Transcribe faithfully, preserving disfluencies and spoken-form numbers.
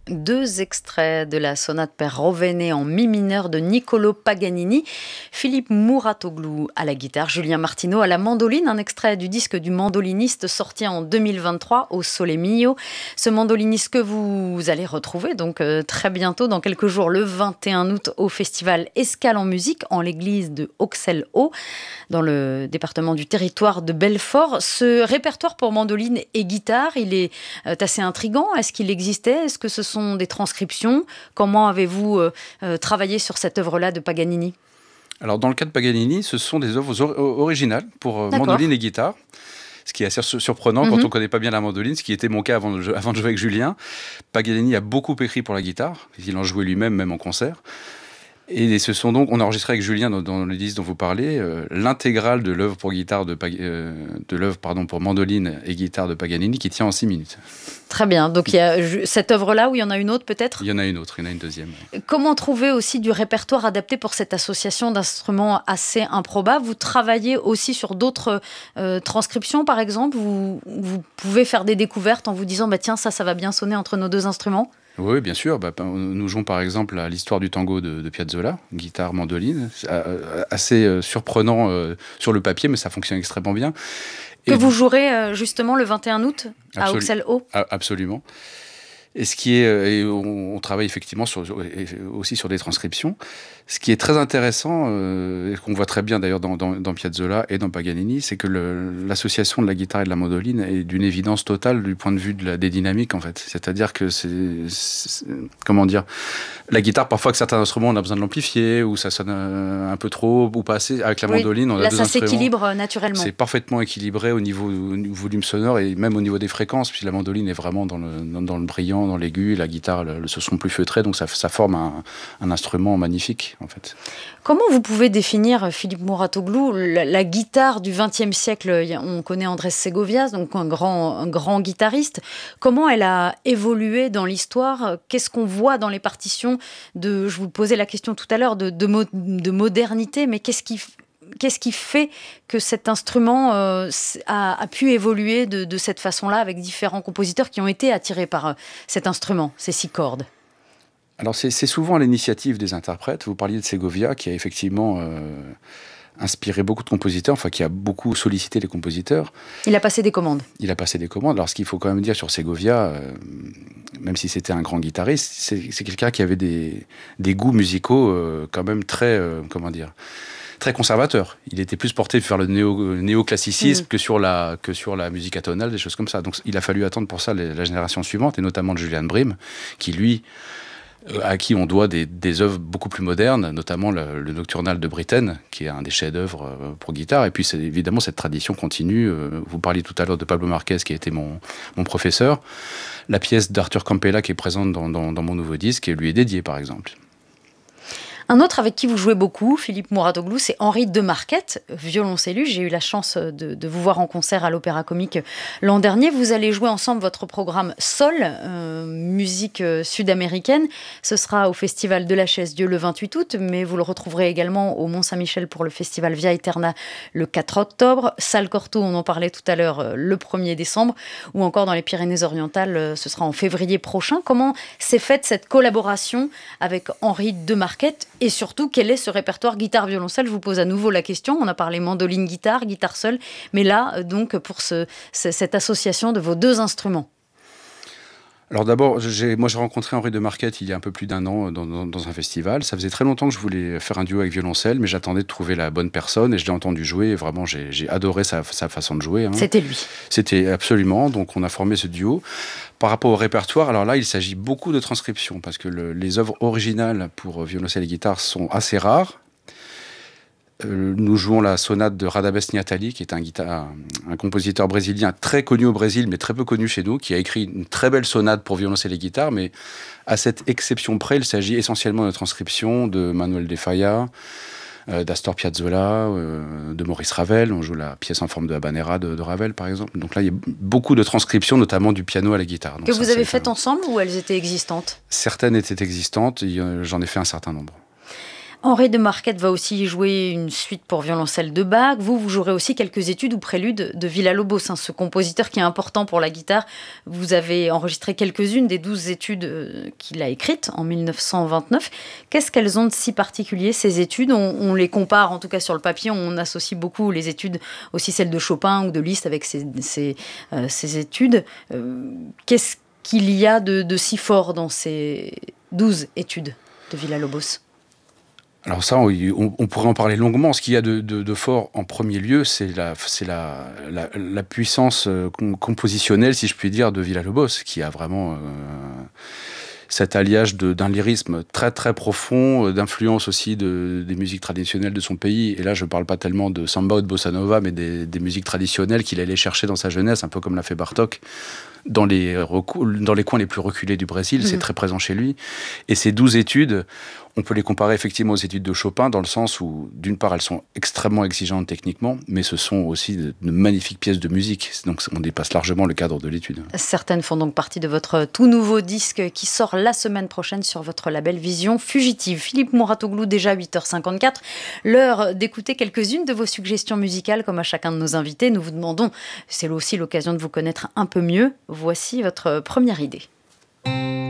Deux extraits de la sonate per Rovene en mi mineur de Niccolò Paganini, Philippe Mouratoglou à la guitare, Julien Martineau à la mandoline, un extrait du disque du mandoliniste sorti en deux mille vingt-trois au Sole Mio. Ce mandoliniste que vous allez retrouver donc euh, très bientôt, dans quelques jours, le vingt et un août, au festival Escale en musique en l'église de Auxelles-Haut, dans le département du Territoire de Belfort. Ce répertoire pour mandoline et guitare, il est euh, assez intriguant. Est-ce qu'il existait ? Est-ce que ce sont des transcriptions? Comment avez-vous euh, euh, travaillé sur cette œuvre-là de Paganini? Alors, dans le cas de Paganini, ce sont des œuvres or- originales pour euh, mandoline et guitare, ce qui est assez sur- surprenant mm-hmm. quand on ne connaît pas bien la mandoline, ce qui était mon cas avant de, avant de jouer avec Julien. Paganini a beaucoup écrit pour la guitare, il en jouait lui-même, même en concert. Et ce sont donc, on a enregistré avec Julien dans, dans le disque dont vous parlez, euh, l'intégrale de l'œuvre pour guitare de, euh, de l'œuvre pardon pour mandoline et guitare de Paganini qui tient en six minutes. Très bien. Donc il y a cette œuvre-là ou il y en a une autre peut-être ? Il y en a une autre, il y en a une deuxième. Comment trouver aussi du répertoire adapté pour cette association d'instruments assez improbables ? Vous travaillez aussi sur d'autres euh, transcriptions par exemple ? vous, vous pouvez faire des découvertes en vous disant bah, tiens ça, ça va bien sonner entre nos deux instruments ? Oui, bien sûr. Bah, nous jouons par exemple à l'histoire du tango de, de Piazzolla, guitare, mandoline, assez euh, surprenant euh, sur le papier, mais ça fonctionne extrêmement bien. Que et vous jouerez euh, justement le vingt et un août à absolu- Auxelles-Haut. Absolument. Et ce qui est, et on, on travaille effectivement sur, aussi sur des transcriptions. Ce qui est très intéressant, euh, et qu'on voit très bien d'ailleurs dans, dans, dans Piazzolla et dans Paganini, c'est que le, l'association de la guitare et de la mandoline est d'une évidence totale du point de vue de la, des dynamiques en fait. C'est-à-dire que c'est, c'est, comment dire, la guitare parfois avec certains instruments on a besoin de l'amplifier ou ça sonne un peu trop ou pas assez. Avec la oui, mandoline on a là, deux ça instruments. s'équilibre naturellement. C'est parfaitement équilibré au niveau du volume sonore et même au niveau des fréquences, puisque la mandoline est vraiment dans le, dans, dans le brillant, dans l'aigu, et la guitare le, le, ce son plus feutré, donc ça, ça forme un, un instrument magnifique. En fait. Comment vous pouvez définir, Philippe Mouratoglou, la, la guitare du vingtième siècle ? On connaît Andrés Segovias, donc un grand, un grand guitariste. Comment elle a évolué dans l'histoire ? Qu'est-ce qu'on voit dans les partitions de, je vous posais la question tout à l'heure, de, de, mo, de modernité, mais qu'est-ce qui, qu'est-ce qui fait que cet instrument euh, a, a pu évoluer de, de cette façon-là avec différents compositeurs qui ont été attirés par euh, cet instrument, ces six cordes ? Alors c'est, c'est souvent à l'initiative des interprètes. Vous parliez de Segovia qui a effectivement euh, inspiré beaucoup de compositeurs, enfin qui a beaucoup sollicité les compositeurs. Il a passé des commandes. Il a passé des commandes. Alors ce qu'il faut quand même dire sur Segovia, euh, même si c'était un grand guitariste, c'est, c'est quelqu'un qui avait des, des goûts musicaux euh, quand même très, euh, comment dire, très conservateur. Il était plus porté vers le néo, néoclassicisme mmh. que, sur la, que sur la musique atonale, des choses comme ça. Donc il a fallu attendre pour ça les, la génération suivante, et notamment de Julian Bream, qui lui... à qui on doit des, des œuvres beaucoup plus modernes, notamment le, le Nocturnal de Britten, qui est un des chefs-d'œuvre pour guitare. Et puis, c'est, évidemment, cette tradition continue. Vous parliez tout à l'heure de Pablo Marquez, qui a été mon, mon professeur. La pièce d'Arthur Campella, qui est présente dans, dans, dans mon nouveau disque, lui est dédiée, par exemple. Un autre avec qui vous jouez beaucoup, Philippe Mouratoglou, c'est Henri Demarquette, violoncelliste. J'ai eu la chance de, de vous voir en concert à l'Opéra Comique l'an dernier. Vous allez jouer ensemble votre programme Sol, euh, musique sud-américaine. Ce sera au Festival de la Chaise-Dieu le vingt-huit août, mais vous le retrouverez également au Mont-Saint-Michel pour le Festival Via Eterna le quatre octobre. Salle Cortot, on en parlait tout à l'heure, le premier décembre, ou encore dans les Pyrénées-Orientales, ce sera en février prochain. Comment s'est faite cette collaboration avec Henri Demarquette ? Et surtout, quel est ce répertoire guitare-violoncelle ? Je vous pose à nouveau la question. On a parlé mandoline-guitare, guitare seule. Mais là, donc, pour ce, cette association de vos deux instruments. Alors d'abord, j'ai, moi j'ai rencontré Henri Demarquette il y a un peu plus d'un an dans, dans, dans un festival. Ça faisait très longtemps que je voulais faire un duo avec violoncelle, mais j'attendais de trouver la bonne personne et je l'ai entendu jouer. Et vraiment, j'ai, j'ai adoré sa, sa façon de jouer. Hein. C'était lui. C'était absolument. Donc on a formé ce duo. Par rapport au répertoire, alors là, il s'agit beaucoup de transcriptions parce que le, les œuvres originales pour violoncelle et guitare sont assez rares. Euh, nous jouons la sonate de Radamés Niatali, qui est un, guitar, un compositeur brésilien très connu au Brésil, mais très peu connu chez nous, qui a écrit une très belle sonate pour violoncelle et guitare, mais à cette exception près, il s'agit essentiellement de transcriptions de Manuel de Falla, euh, d'Astor Piazzolla, euh, de Maurice Ravel. On joue la pièce en forme de habanera de, de Ravel, par exemple. Donc là, il y a beaucoup de transcriptions, notamment du piano à la guitare. Donc que ça, vous avez faites un... ensemble ou elles étaient existantes ? Certaines étaient existantes, et j'en ai fait un certain nombre. Henri de Marquette va aussi jouer une suite pour violoncelle de Bach. Vous, vous jouerez aussi quelques études ou préludes de Villa-Lobos, hein, ce compositeur qui est important pour la guitare. Vous avez enregistré quelques-unes des douze études euh, qu'il a écrites en mille neuf cent vingt-neuf. Qu'est-ce qu'elles ont de si particulier, ces études? on, on les compare, en tout cas sur le papier, on associe beaucoup les études, aussi celles de Chopin ou de Liszt avec ces, ces, euh, ces études. Euh, qu'est-ce qu'il y a de, de si fort dans ces douze études de Villa-Lobos? Alors ça, on, on pourrait en parler longuement. Ce qu'il y a de, de, de fort en premier lieu, c'est la, c'est la, la, la puissance compositionnelle, si je puis dire, de Villa-Lobos, qui a vraiment euh, cet alliage de, d'un lyrisme très très profond, d'influence aussi de, des musiques traditionnelles de son pays. Et là, je ne parle pas tellement de samba ou de bossa nova, mais des, des musiques traditionnelles qu'il allait chercher dans sa jeunesse, un peu comme l'a fait Bartók. Dans les, recou- dans les coins les plus reculés du Brésil, mmh. c'est très présent chez lui. Et ces douze études, on peut les comparer effectivement aux études de Chopin, dans le sens où, d'une part, elles sont extrêmement exigeantes techniquement, mais ce sont aussi de, de magnifiques pièces de musique. Donc on dépasse largement le cadre de l'étude. Certaines font donc partie de votre tout nouveau disque qui sort la semaine prochaine sur votre label Vision Fugitive. Philippe Mouratoglou, déjà huit heures cinquante-quatre, l'heure d'écouter quelques-unes de vos suggestions musicales, comme à chacun de nos invités. Nous vous demandons, c'est aussi l'occasion de vous connaître un peu mieux. Voici votre première idée.